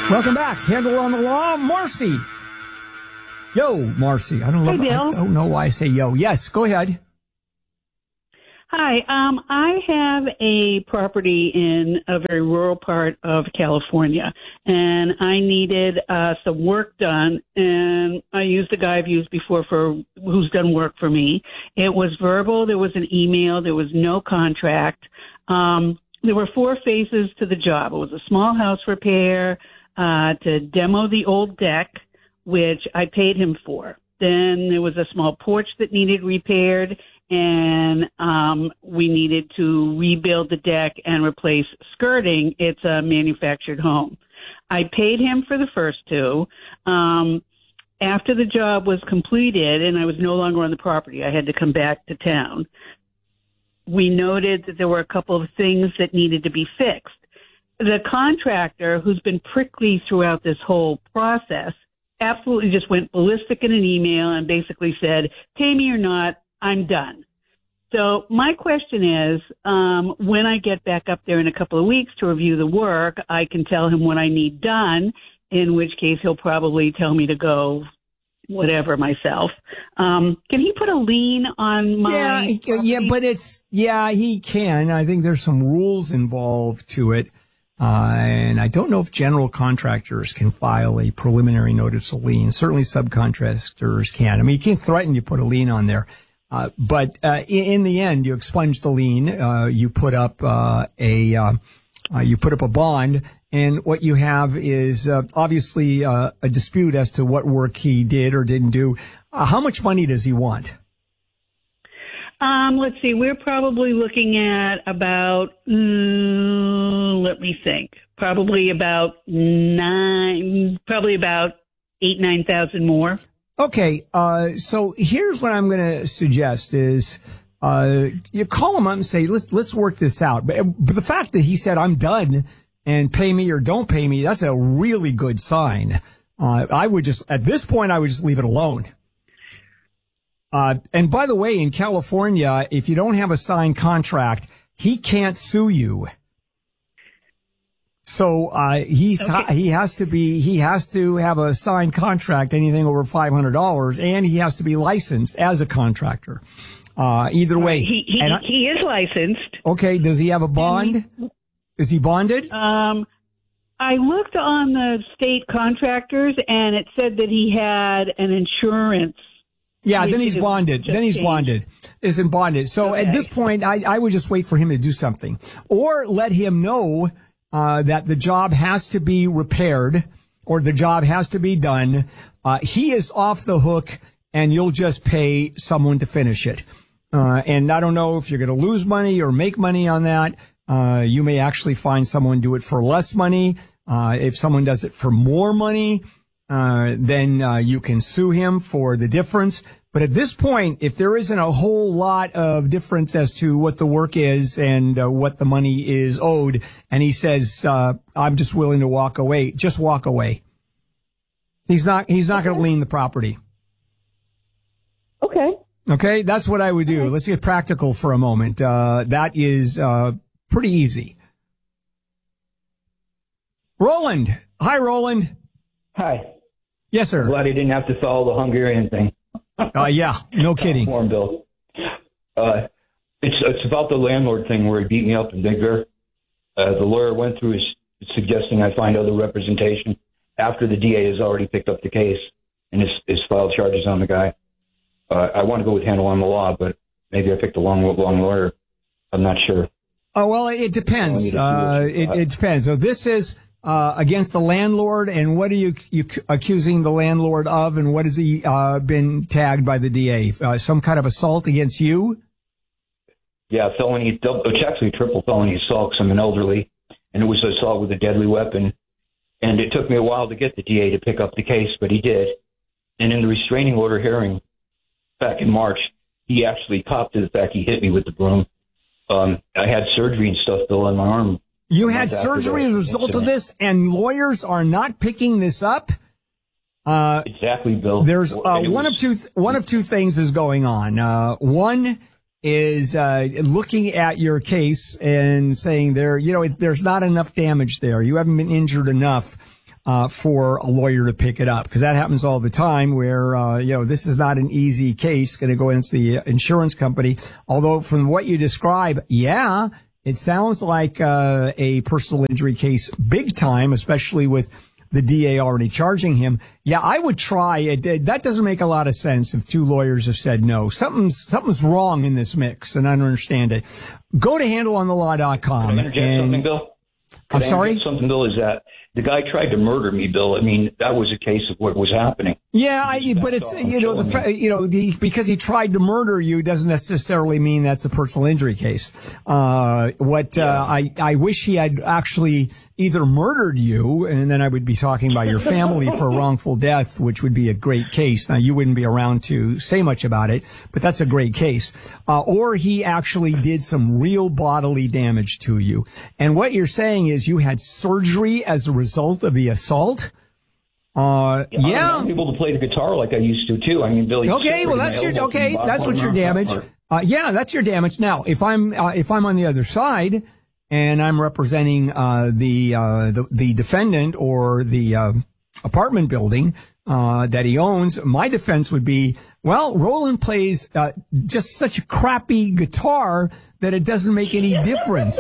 Welcome back. Handle on the Law, Marcy. Yo, Marcy. I don't know why I say yo. Yes, go ahead. Hi. I have a property in a very rural part of California, and I needed some work done. And I used a guy I've used before who's done work for me. It was verbal. There was an email. There was no contract. There were 4 phases to the job. It was a small house repair, to demo the old deck, which I paid him for. Then there was a small porch that needed repaired, and we needed to rebuild the deck and replace skirting. It's a manufactured home. I paid him for the first 2. After the job was completed and I was no longer on the property, I had to come back to town. We noted that there were a couple of things that needed to be fixed. The contractor, who's been prickly throughout this whole process, absolutely just went ballistic in an email and basically said, pay me or not, I'm done. So my question is, when I get back up there in a couple of weeks to review the work, I can tell him what I need done, in which case he'll probably tell me to go whatever myself. Can he put a lien on my he can. I think there's some rules involved to it. And I don't know if general contractors can file a preliminary notice of lien. Certainly subcontractors can. I mean, you can't threaten you put a lien on there. But in the end, you expunge the lien, you put up a bond, and what you have is obviously a dispute as to what work he did or didn't do. How much money does he want? Let's see. We're probably looking at about, let me think, probably about 8,000-9,000 more. Okay, so here's what I'm going to suggest is you call him up and say, let's work this out. But the fact that he said, I'm done and pay me or don't pay me, that's a really good sign. At this point, I would just leave it alone. And by the way, in California, if you don't have a signed contract, he can't sue you. So, he has to have a signed contract, anything over $500, and he has to be licensed as a contractor. Either way. He is licensed. Okay. Does he have a bond? Is he bonded? I looked on the state contractors and it said that he had an insurance. Yeah, then he's bonded. Isn't bonded. So okay. At this point, I would just wait for him to do something or let him know that the job has to be repaired or the job has to be done. He is off the hook and you'll just pay someone to finish it. And I don't know if you're going to lose money or make money on that. You may actually find someone do it for less money. If someone does it for more money, then you can sue him for the difference. But at this point, if there isn't a whole lot of difference as to what the work is and what the money is owed, and he says, I'm just willing to walk away, just walk away. He's not going to lien the property. Okay, that's what I would do. Okay. Let's get practical for a moment. That is pretty easy. Roland. Hi, Roland. Hi. Yes, sir. Glad he didn't have to follow the Hungarian thing. Yeah, no kidding. Form bill. It's about the landlord thing where he beat me up in Big Bear. The lawyer went through suggesting I find other representation after the DA has already picked up the case and has filed charges on the guy. I want to go with handle on the law, but maybe I picked the wrong lawyer. I'm not sure. Oh, well, it depends. It depends. So this is against the landlord, and what are you accusing the landlord of, and what has he been tagged by the DA? Some kind of assault against you? Yeah, felony. It's actually triple felony assault because I'm an elderly, and it was assault with a deadly weapon. And it took me a while to get the DA to pick up the case, but he did. And in the restraining order hearing back in March, he actually copped to the fact he hit me with the broom. I had surgery and stuff, Bill, on my arm. You had surgery as a result of this, and lawyers are not picking this up? Exactly, Bill. There's one of two things is going on. One is looking at your case and saying there's not enough damage there. You haven't been injured enough. for a lawyer to pick it up, because that happens all the time where, this is not an easy case going to go against the insurance company. Although from what you describe, yeah, it sounds like a personal injury case big time, especially with the DA already charging him. Yeah, I would try it. That doesn't make a lot of sense if two lawyers have said no. Something's wrong in this mix, and I don't understand it. Go to handleonthelaw.com. Can I interject something, Bill? I'm sorry? Something, Bill, is that the guy tried to murder me, Bill. I mean, that was a case of what was happening. Yeah, but it's, because he tried to murder you doesn't necessarily mean that's a personal injury case. I wish he had actually either murdered you, and then I would be talking about your family for wrongful death, which would be a great case. Now, you wouldn't be around to say much about it, but that's a great case. Or he actually did some real bodily damage to you. And what you're saying is you had surgery as a result of the assault? I'm able to play the guitar like I used to too. I mean, Billy. Okay, well that's what your damage. That's your damage. Now, if I'm on the other side and I'm representing the defendant or the apartment building that he owns, my defense would be, well, Roland plays just such a crappy guitar that it doesn't make any difference.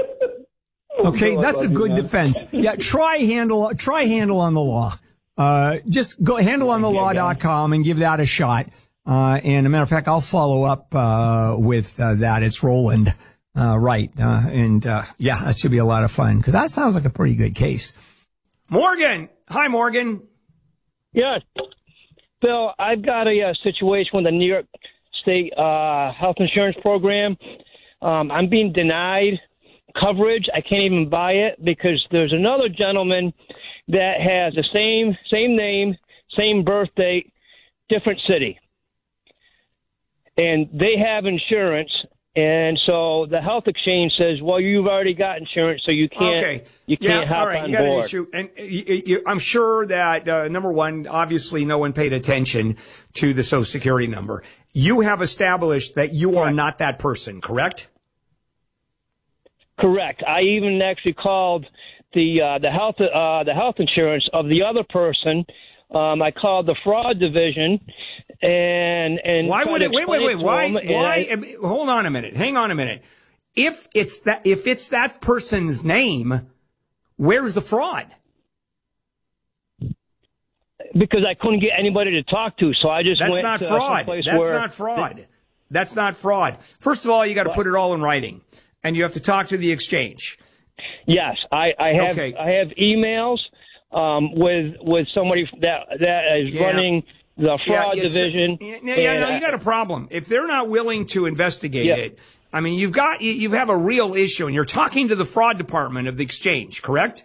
Okay, that's a good defense. Yeah, try handle on the law. Just go handleonthelaw.com and give that a shot. And a matter of fact, I'll follow up with that. It's Roland, right? That should be a lot of fun because that sounds like a pretty good case. Morgan, hi, Morgan. Yes, Bill. I've got a situation with the New York State health insurance program. I'm being denied coverage. I can't even buy it because there's another gentleman that has the same name, same birth date, different city. And they have insurance, and so the health exchange says, well, you've already got insurance, so you can't hop on you got board. An issue. And I'm sure that, number one, obviously no one paid attention to the Social Security number. You have established that you are not that person, correct? Correct. I even actually called the health insurance of the other person. I called the fraud division and why would it? Wait. Why? Hold on a minute. Hang on a minute. If it's that person's name, where's the fraud? Because I couldn't get anybody to talk to, so I just went not to fraud. someplace That's where not fraud. That's not fraud. First of all, you got to put it all in writing, and you have to talk to the exchange. Yes, I have emails with somebody that is running the fraud division. No, you got a problem. If they're not willing to investigate it, I mean, you have a real issue, and you're talking to the fraud department of the exchange, correct?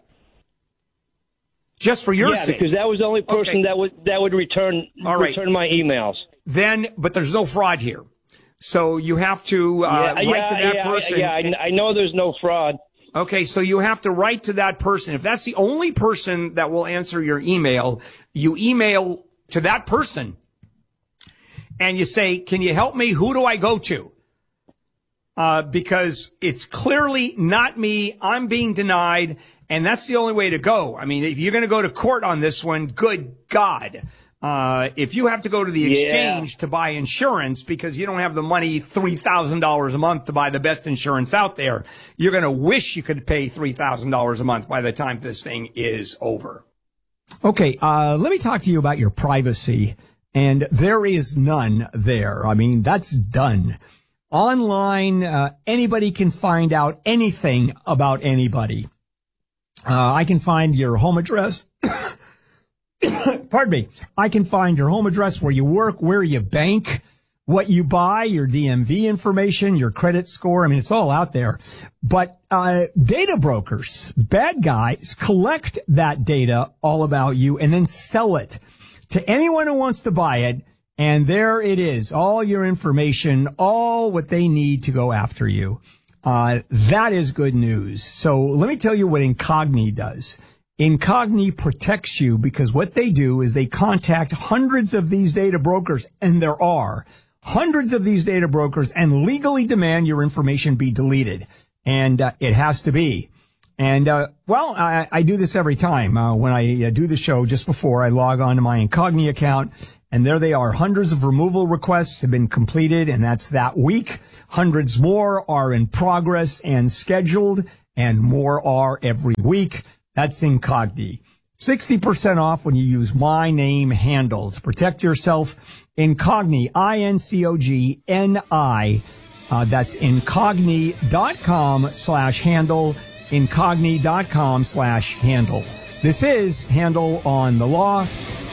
Just for your sake. Because that was the only person that would return my emails. But there's no fraud here, so you have to write to that person. I know there's no fraud. Okay, so you have to write to that person. If that's the only person that will answer your email, you email to that person and you say, can you help me? Who do I go to? Because it's clearly not me. I'm being denied, and that's the only way to go. I mean, if you're going to go to court on this one, good God. If you have to go to the exchange to buy insurance because you don't have the money, $3,000 a month to buy the best insurance out there, you're going to wish you could pay $3,000 a month by the time this thing is over. Okay, let me talk to you about your privacy. And there is none there. I mean, that's done. Online, anybody can find out anything about anybody. I can find your home address. Pardon me. I can find your home address, where you work, where you bank, what you buy, your DMV information, your credit score. I mean, it's all out there. But data brokers, bad guys, collect that data all about you and then sell it to anyone who wants to buy it. And there it is, all your information, all what they need to go after you. That is good news. So let me tell you what Incogni does. Incogni protects you because what they do is they contact hundreds of these data brokers, and there are hundreds of these data brokers, and legally demand your information be deleted. And it has to be. And, I do this every time. When I do the show, just before I log on to my Incogni account, and there they are. Hundreds of removal requests have been completed, and that's that week. Hundreds more are in progress and scheduled, and more are every week. That's Incogni. 60% off when you use my name handle to protect yourself. Incogni, INCOGNI. That's incogni.com/handle, incogni.com/handle. This is Handle on the Law.